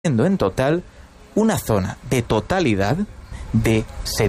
en total una zona de totalidad de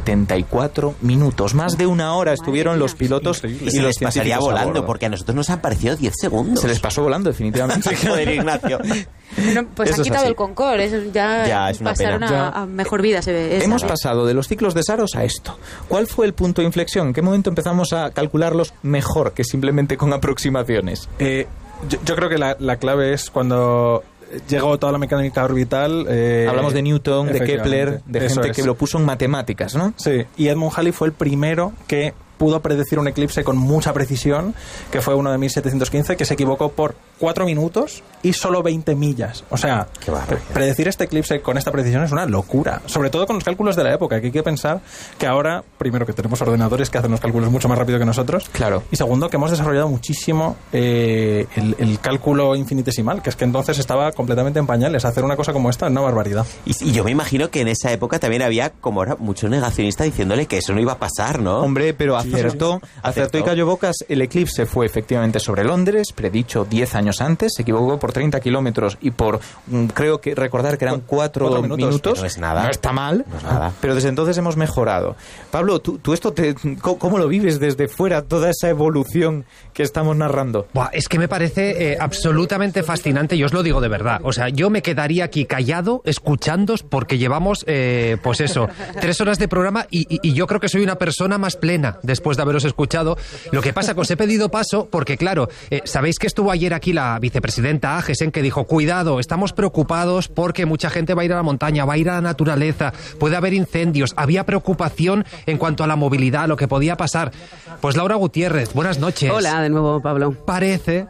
74 minutos. Más de una hora estuvieron los pilotos y los pasaría volando, porque a nosotros nos han parecido 10 segundos. Se les pasó volando, definitivamente. Joder, Ignacio. Bueno, pues Eso han quitado es el Concorde, eso ya es una pasaron pena. a mejor vida, se ve. Hemos pasado de los ciclos de Saros a esto. ¿Cuál fue el punto de inflexión? ¿En qué momento empezamos a calcularlos mejor que simplemente con aproximaciones? Yo creo que la clave es cuando llegó toda la mecánica orbital. Hablamos de Newton, de Kepler, de Eso gente es. que lo puso en matemáticas, ¿no? Sí, y Edmund Halley fue el primero que pudo predecir un eclipse con mucha precisión, que fue uno de 1715, que se equivocó por 4 minutos y solo 20 millas. O sea, predecir este eclipse con esta precisión es una locura, sobre todo con los cálculos de la época, que hay que pensar que ahora, primero, que tenemos ordenadores que hacen los cálculos mucho más rápido que nosotros, claro, y segundo, que hemos desarrollado muchísimo el cálculo infinitesimal, que es que entonces estaba completamente en pañales. Hacer una cosa como esta es una barbaridad. Y yo me imagino que en esa época también había, como ahora, mucho negacionista diciéndole que eso no iba a pasar, ¿no? Hombre, pero acertó y cayó bocas. El eclipse fue efectivamente sobre Londres, predicho 10 años antes, se equivocó por 30 kilómetros y por, creo que recordar que eran 4 minutos. No es nada. No está mal, no es nada. Pero desde entonces hemos mejorado. Pablo, tú esto, ¿cómo lo vives desde fuera, toda esa evolución que estamos narrando? Buah, es que me parece absolutamente fascinante, y os lo digo de verdad. O sea, yo me quedaría aquí callado, escuchándos, porque llevamos, pues eso, 3 horas de programa y yo creo que soy una persona más plena después de haberos escuchado. Lo que pasa que os he pedido paso porque, claro, sabéis que estuvo ayer aquí la vicepresidenta Agesen, que dijo, cuidado, estamos preocupados porque mucha gente va a ir a la montaña, va a ir a la naturaleza, puede haber incendios. Había preocupación en cuanto a la movilidad, lo que podía pasar. Pues Laura Gutiérrez, buenas noches. Hola, de nuevo, Pablo. Parece,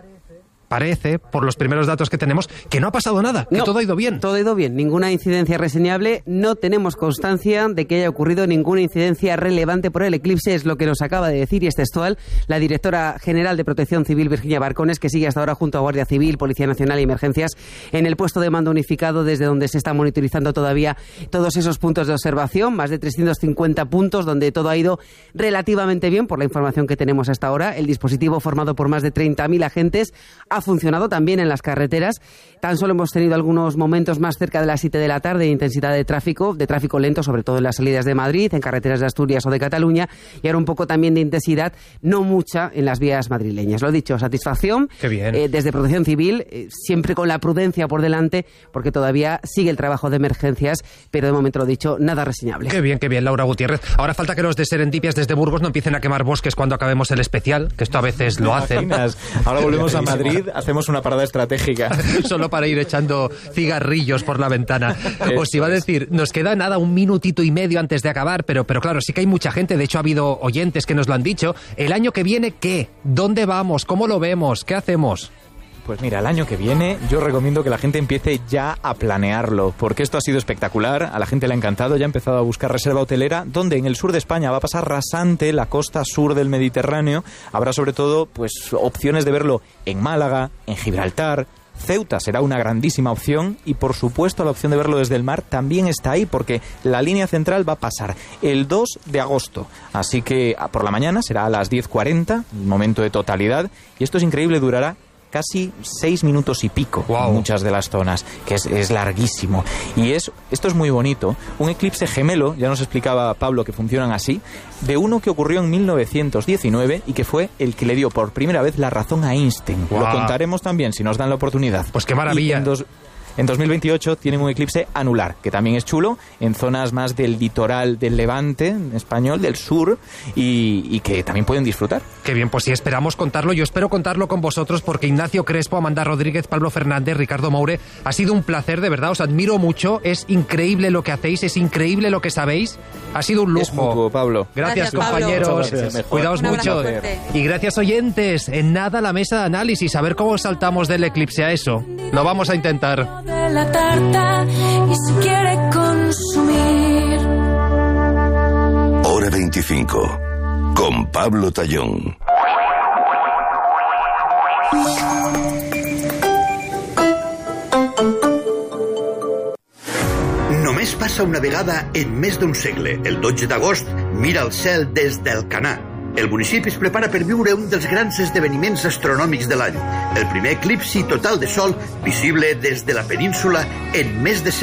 por los primeros datos que tenemos, que no ha pasado nada, que todo ha ido bien. Todo ha ido bien, ninguna incidencia reseñable, no tenemos constancia de que haya ocurrido ninguna incidencia relevante por el eclipse, es lo que nos acaba de decir, y es textual, la directora general de Protección Civil, Virginia Barcones, que sigue hasta ahora junto a Guardia Civil, Policía Nacional y Emergencias en el puesto de mando unificado, desde donde se está monitorizando todavía todos esos puntos de observación, más de 350 puntos donde todo ha ido relativamente bien, por la información que tenemos hasta ahora. El dispositivo, formado por más de 30.000 agentes, ha funcionado también en las carreteras. Tan solo hemos tenido algunos momentos más cerca de las 7 de la tarde de intensidad de tráfico lento, sobre todo en las salidas de Madrid, en carreteras de Asturias o de Cataluña, y ahora un poco también de intensidad, no mucha, en las vías madrileñas. Lo dicho, satisfacción. Qué bien. Desde Protección Civil, siempre con la prudencia por delante, porque todavía sigue el trabajo de emergencias, pero de momento, lo dicho, nada reseñable. Qué bien, Laura Gutiérrez. Ahora falta que los de Serendipias desde Burgos no empiecen a quemar bosques cuando acabemos el especial, que esto a veces lo hacen. Ahora volvemos a Madrid, hacemos una parada estratégica. Solo para ir echando cigarrillos por la ventana. Os iba a decir, nos queda nada, 1 minutito y medio antes de acabar, pero claro, sí que hay mucha gente, de hecho ha habido oyentes que nos lo han dicho. ¿El año que viene qué? ¿Dónde vamos? ¿Cómo lo vemos? ¿Qué hacemos? Pues mira, el año que viene yo recomiendo que la gente empiece ya a planearlo, porque esto ha sido espectacular, a la gente le ha encantado, ya ha empezado a buscar reserva hotelera, donde en el sur de España va a pasar rasante la costa sur del Mediterráneo. Habrá sobre todo pues opciones de verlo en Málaga, en Gibraltar. Ceuta será una grandísima opción y, por supuesto, la opción de verlo desde el mar también está ahí, porque la línea central va a pasar el 2 de agosto. Así que por la mañana será a las 10:40, el momento de totalidad, y esto es increíble, durará casi 6 minutos y pico. Wow. En muchas de las zonas, que es larguísimo. Y esto es muy bonito. Un eclipse gemelo, ya nos explicaba Pablo que funcionan así, de uno que ocurrió en 1919 y que fue el que le dio por primera vez la razón a Einstein. Wow. Lo contaremos también si nos dan la oportunidad. Pues qué maravilla. En 2028 tienen un eclipse anular, que también es chulo, en zonas más del litoral del Levante, en español, del sur, y que también pueden disfrutar. Qué bien, pues sí, esperamos contarlo. Yo espero contarlo con vosotros, porque Ignacio Crespo, Amanda Rodríguez, Pablo Fernández, Ricardo Moure, ha sido un placer, de verdad, os admiro mucho. Es increíble lo que hacéis, es increíble lo que sabéis. Ha sido un lujo. Es mutuo, Pablo. Gracias, Pablo. compañeros. Gracias. Cuidaos mucho. Y gracias, oyentes. En nada, la mesa de análisis. A ver cómo saltamos del eclipse a eso. Lo vamos a intentar. De la tarta y se quiere consumir. Hora 25 con Pablo Tallón. Només passa una vegada en més d'un segle. El 12 d'agost mira el cel des d'Alcanar. El municipi es prepara per viure un dels grans esdeveniments astronòmics de l'any, el primer eclipsi total de sol visible des de la península en més de